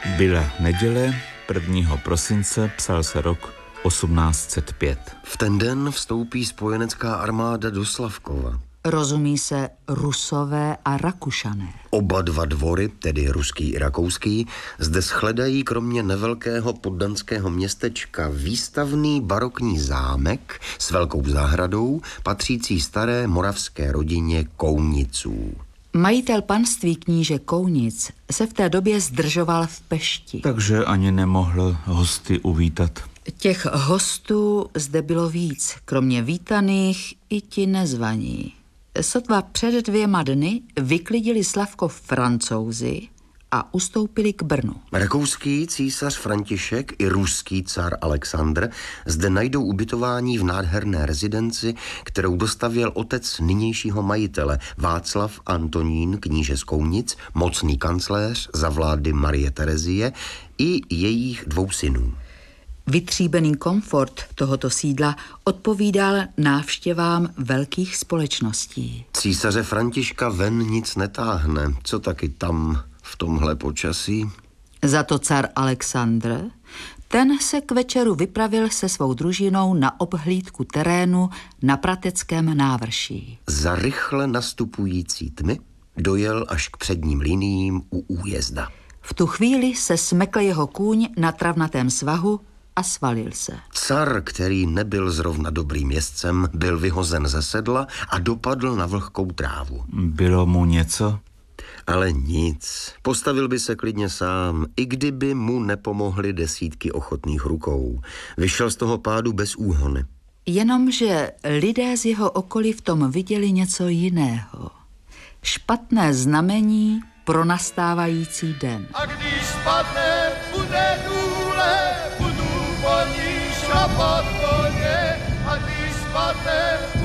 Byla neděle 1. prosince, psal se rok 1805. V ten den vstoupí spojenecká armáda do Slavkova. Rozumí se Rusové a Rakušané. Oba dva dvory, tedy ruský i rakouský, zde shledají kromě nevelkého poddanského městečka výstavný barokní zámek s velkou zahradou, patřící staré moravské rodině Kouniců. Majitel panství kníže Kounic se v té době zdržoval v Pešti. Takže ani nemohl hosty uvítat. Těch hostů zde bylo víc, kromě vítaných i ti nezvaní. Sotva před 2 dny vyklidili Slavkov Francouzi a ustoupili k Brnu. Rakouský císař František i ruský car Alexandr zde najdou ubytování v nádherné rezidenci, kterou dostavěl otec nynějšího majitele Václav Antonín, kníže z Kounic, mocný kancléř za vlády Marie Terezie i jejich 2 synů. Vytříbený komfort tohoto sídla odpovídal návštěvám velkých společností. Císaře Františka ven nic netáhne, co taky tam v tomhle počasí. Za to car Alexandr, ten se k večeru vypravil se svou družinou na obhlídku terénu na Prateckém návrší. Za rychle nastupující tmy dojel až k předním liniím u újezda. V tu chvíli se smekl jeho kůň na travnatém svahu a svalil se. Car, který nebyl zrovna dobrým jezdcem, byl vyhozen ze sedla a dopadl na vlhkou trávu. Bylo mu něco? Ale nic. Postavil by se klidně sám, i kdyby mu nepomohly desítky ochotných rukou. Vyšel z toho pádu bez úhony. Jenomže lidé z jeho okolí v tom viděli něco jiného. Špatné znamení pro nastávající den. A když spadne, bude důle, budu po ní šlapat koně. A když spadne,